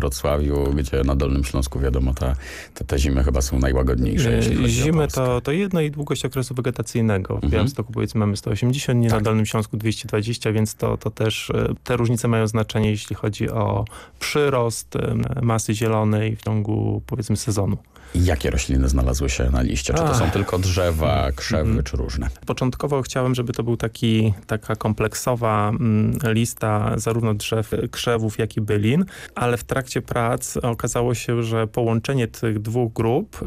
Wrocławiu, gdzie na Dolnym Śląsku wiadomo, te zimy chyba są najłagodniejsze. Jeśli chodzi Zimy o Polskę. to jedno i długość okresu wegetacyjnego. W Białymstoku powiedzmy mamy 180 dni, na Dolnym Śląsku 220, więc to też te różnice mają znaczenie, jeśli chodzi o przyrost masy zielonej w ciągu powiedzmy sezonu. Jakie rośliny znalazły się na liście? Czy to są tylko drzewa, krzewy, czy różne? Początkowo chciałem, żeby to był taka kompleksowa lista zarówno drzew, krzewów, jak i bylin, ale w trakcie prac okazało się, że połączenie tych dwóch grup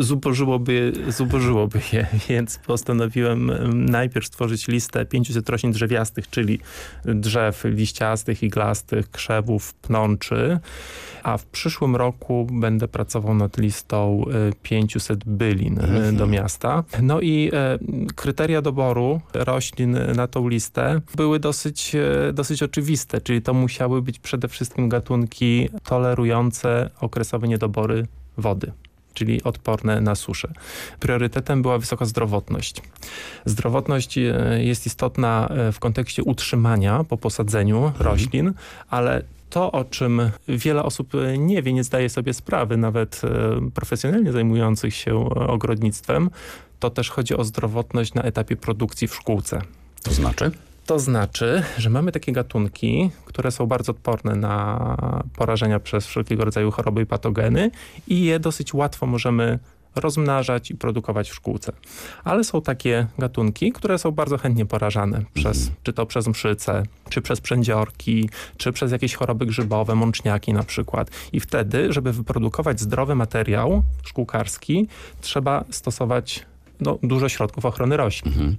zubożyłoby je, więc postanowiłem najpierw stworzyć listę 500 roślin drzewiastych, czyli drzew liściastych, iglastych, krzewów, pnączy, a w przyszłym roku będę pracował nad listą 500 bylin do miasta. No i kryteria doboru roślin na tą listę były dosyć oczywiste, czyli to musiały być przede wszystkim gatunki tolerujące okresowe niedobory wody, czyli odporne na suszę. Priorytetem była wysoka zdrowotność. Zdrowotność jest istotna w kontekście utrzymania po posadzeniu roślin, ale to, o czym wiele osób nie wie, nie zdaje sobie sprawy, nawet profesjonalnie zajmujących się ogrodnictwem, to też chodzi o zdrowotność na etapie produkcji w szkółce. To znaczy? To znaczy, że mamy takie gatunki, które są bardzo odporne na porażenia przez wszelkiego rodzaju choroby i patogeny i je dosyć łatwo możemy rozmnażać i produkować w szkółce. Ale są takie gatunki, które są bardzo chętnie porażane czy to przez mszyce, czy przez przędziorki, czy przez jakieś choroby grzybowe, mączniaki na przykład. I wtedy, żeby wyprodukować zdrowy materiał szkółkarski, trzeba stosować dużo środków ochrony roślin.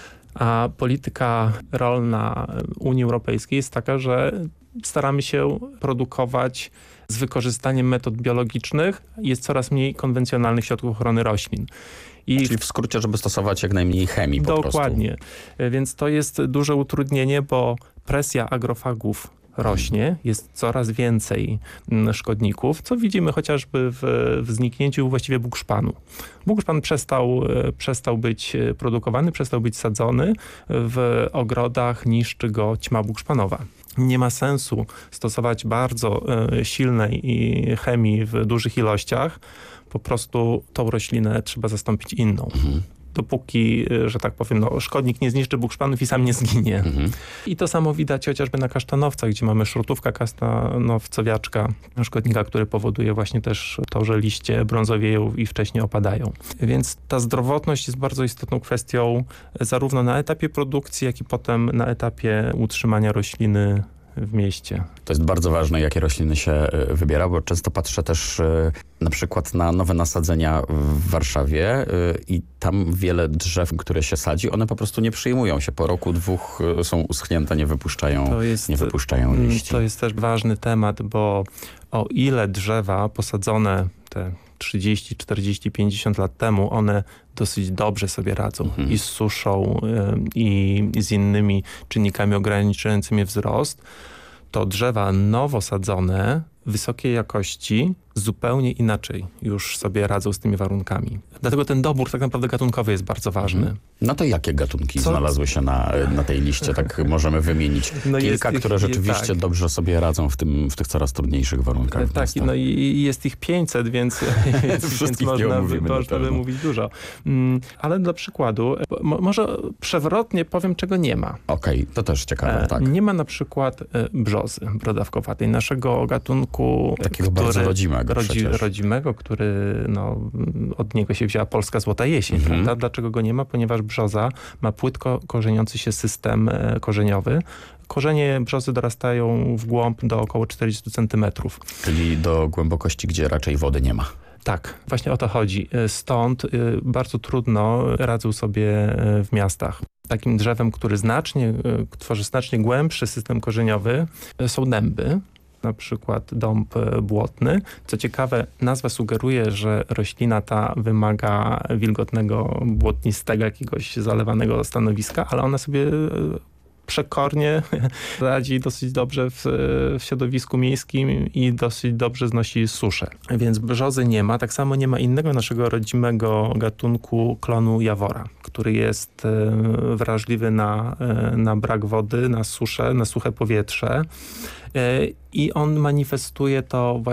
A polityka rolna Unii Europejskiej jest taka, że staramy się produkować z wykorzystaniem metod biologicznych. Jest coraz mniej konwencjonalnych środków ochrony roślin. Czyli w skrócie, żeby stosować jak najmniej chemii po prostu. Dokładnie. Więc to jest duże utrudnienie, bo presja agrofagów rośnie, jest coraz więcej szkodników, co widzimy chociażby w zniknięciu właściwie bukszpanu. Bukszpan przestał być produkowany, przestał być sadzony. W ogrodach niszczy go ćma bukszpanowa. Nie ma sensu stosować bardzo silnej chemii w dużych ilościach. Po prostu tą roślinę trzeba zastąpić inną. Dopóki, że tak powiem, szkodnik nie zniszczy bukszpanów i sam nie zginie. I to samo widać chociażby na kasztanowcach, gdzie mamy szrotówka kasztanowcowiaczka, szkodnika, który powoduje właśnie też to, że liście brązowieją i wcześniej opadają. Więc ta zdrowotność jest bardzo istotną kwestią zarówno na etapie produkcji, jak i potem na etapie utrzymania rośliny w mieście. To jest bardzo ważne, jakie rośliny się wybiera, bo często patrzę też na przykład na nowe nasadzenia w Warszawie i tam wiele drzew, które się sadzi, one po prostu nie przyjmują się. Po roku, dwóch są uschnięte, nie wypuszczają liści. To jest też ważny temat, bo o ile drzewa posadzone te 30, 40, 50 lat temu, one dosyć dobrze sobie radzą i z suszą, i z innymi czynnikami ograniczającymi wzrost, to drzewa nowo sadzone, wysokiej jakości, zupełnie inaczej już sobie radzą z tymi warunkami. Dlatego ten dobór tak naprawdę gatunkowy jest bardzo ważny. No to jakie gatunki znalazły się na tej liście? Tak możemy wymienić kilka, które rzeczywiście dobrze sobie radzą w tych coraz trudniejszych warunkach. Tak, i jest ich 500, więc można by mówić dużo. Ale dla przykładu, może przewrotnie powiem, czego nie ma. Okej, to też ciekawe, tak. Nie ma na przykład brzozy brodawkowatej, naszego gatunku, takiego bardzo rodzimego, który od niego się wzięła polska złota jesień, prawda? Dlaczego go nie ma? Ponieważ brzoza ma płytko korzeniący się system korzeniowy. Korzenie brzozy dorastają w głąb do około 40 cm. Czyli do głębokości, gdzie raczej wody nie ma. Tak, właśnie o to chodzi. Stąd bardzo trudno radzą sobie w miastach. Takim drzewem, który tworzy znacznie głębszy system korzeniowy, są dęby. Na przykład dąb błotny. Co ciekawe, nazwa sugeruje, że roślina ta wymaga wilgotnego, błotnistego, jakiegoś zalewanego stanowiska, ale ona sobie przekornie radzi dosyć dobrze w środowisku miejskim i dosyć dobrze znosi suszę. Więc brzozy nie ma. Tak samo nie ma innego naszego rodzimego gatunku klonu jawora, który jest wrażliwy na brak wody, na suszę, na suche powietrze. I on manifestuje to